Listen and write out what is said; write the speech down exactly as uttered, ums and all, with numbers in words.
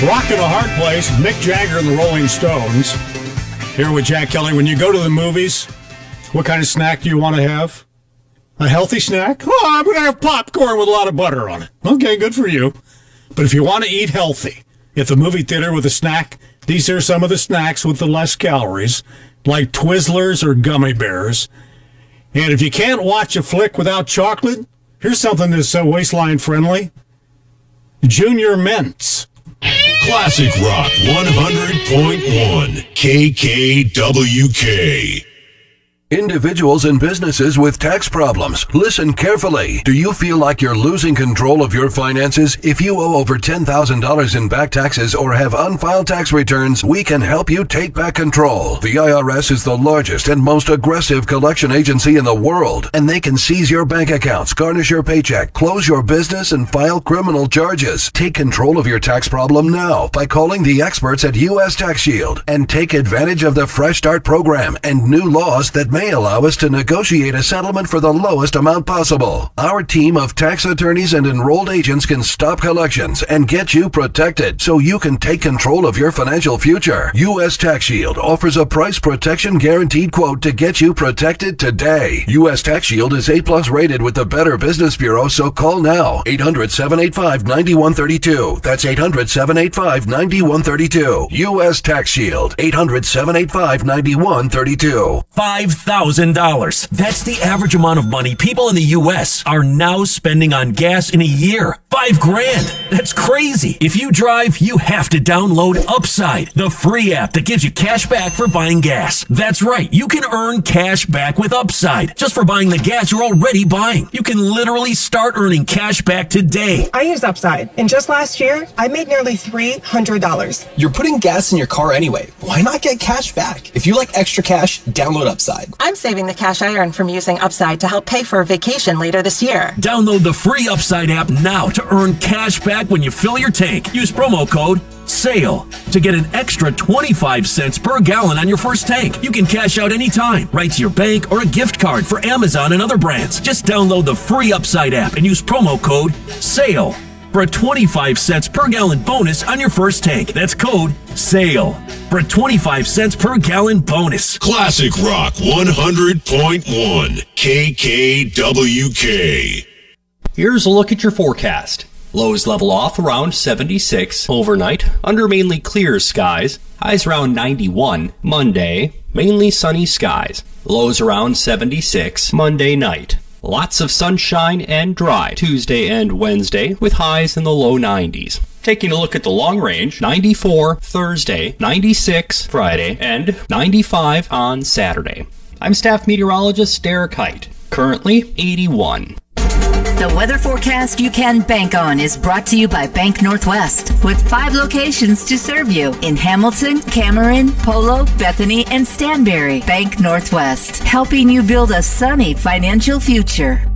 Rock and a hard place, Mick Jagger and the Rolling Stones. Here with Jack Kelly. When you go to the movies, what kind of snack do you want to have? A healthy snack? Oh, I'm going to have popcorn with a lot of butter on it. Okay, good for you. But if you want to eat healthy, at the movie theater with a snack, these are some of the snacks with the less calories, like Twizzlers or gummy bears. And if you can't watch a flick without chocolate, here's something that's so waistline friendly. Junior Mints. Classic Rock one hundred point one K K W K. Individuals and businesses with tax problems, listen carefully. Do you feel like you're losing control of your finances? If you owe over ten thousand dollars in back taxes or have unfiled tax returns, we can help you take back control. The I R S is the largest and most aggressive collection agency in the world, and they can seize your bank accounts, garnish your paycheck, close your business, and file criminal charges. Take control of your tax problem now by calling the experts at U S Tax Shield and take advantage of the Fresh Start program and new laws that may allow us to negotiate a settlement for the lowest amount possible. Our team of tax attorneys and enrolled agents can stop collections and get you protected so you can take control of your financial future. U S Tax Shield offers a price protection guaranteed quote to get you protected today. U S Tax Shield is A plus rated with the Better Business Bureau, so call now. eight hundred, seven eight five, nine one three two. That's eight hundred, seven eight five, nine one three two. U S Tax Shield. eight hundred, seven eight five, nine one three two. five thousand dollars. That's the average amount of money people in the U S are now spending on gas in a year. Five grand. That's crazy. If you drive, you have to download Upside, the free app that gives you cash back for buying gas. That's right. You can earn cash back with Upside just for buying the gas you're already buying. You can literally start earning cash back today. I use Upside, and just last year, I made nearly three hundred dollars. You're putting gas in your car anyway. Why not get cash back? If you like extra cash, download Upside. I'm saving the cash I earn from using Upside to help pay for a vacation later this year. Download the free Upside app now to earn cash back when you fill your tank. Use promo code SALE to get an extra twenty-five cents per gallon on your first tank. You can cash out anytime, right to your bank or a gift card for Amazon and other brands. Just download the free Upside app and use promo code SALE for a twenty-five cents per gallon bonus on your first tank. That's code SALE for a twenty-five cents per gallon bonus. Classic Rock one hundred point one K K W K. Here's a look at your forecast. Lows level off around seventy-six overnight, under mainly clear skies. Highs around ninety-one Monday, mainly sunny skies. Lows around seventy-six Monday night. Lots of sunshine and dry Tuesday and Wednesday, with highs in the low nineties. Taking a look at the long range, ninety-four Thursday, ninety-six Friday, and ninety-five on Saturday. I'm staff meteorologist Derek Height, currently eighty-one. The weather forecast you can bank on is brought to you by Bank Northwest, with five locations to serve you in Hamilton, Cameron, Polo, Bethany, and Stanberry. Bank Northwest, helping you build a sunny financial future.